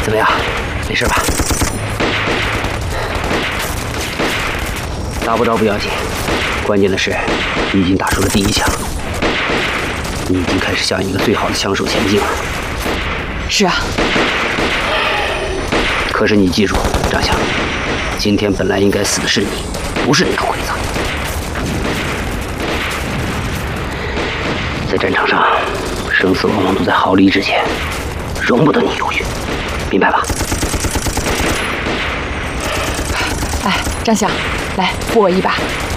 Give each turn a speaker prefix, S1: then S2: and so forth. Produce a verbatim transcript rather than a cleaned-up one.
S1: 怎么样？没事吧？打不着不要紧，关键的是你已经打出了第一枪，你已经开始向一个最好的枪手前进了。
S2: 是啊。
S1: 可是你记住，张翔，今天本来应该死的是你，不是那个鬼子。在战场上，生死往往都在毫厘之间，容不得你犹豫，明白吧？
S2: 哎，张翔，来扶我一把。